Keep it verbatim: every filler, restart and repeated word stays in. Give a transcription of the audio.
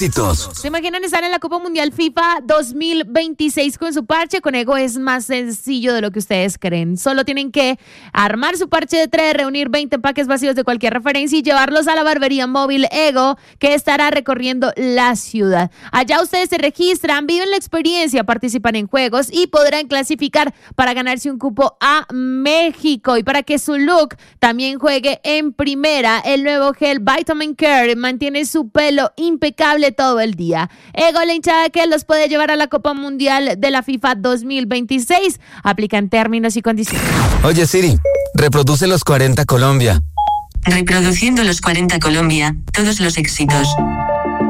¿Se imaginan estar en la Copa Mundial FIFA dos mil veintiséis con su parche? Con Ego es más sencillo de lo que ustedes creen. Solo tienen que armar su parche de tres, reunir veinte empaques vacíos de cualquier referencia y llevarlos a la barbería móvil Ego, que estará recorriendo la ciudad. Allá ustedes se registran, viven la experiencia, participan en juegos y podrán clasificar para ganarse un cupo a México. Y para que su look también juegue en primera, el nuevo gel Vitamin Care mantiene su pelo impecable todo el día. Ego, la hinchada que los puede llevar a la Copa Mundial de la FIFA dos mil veintiséis. Aplican términos y condiciones. Oye Siri, reproduce los cuarenta Colombia. Reproduciendo los cuarenta Colombia, todos los éxitos.